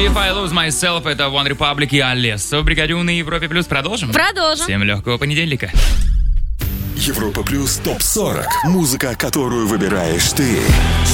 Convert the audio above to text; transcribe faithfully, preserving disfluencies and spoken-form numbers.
If I Lose Myself, это One Republic и Алессо. В бригаде У на Европе Плюс продолжим? Продолжим. Всем легкого понедельника. Европа Плюс топ сорок. Музыка, которую выбираешь ты.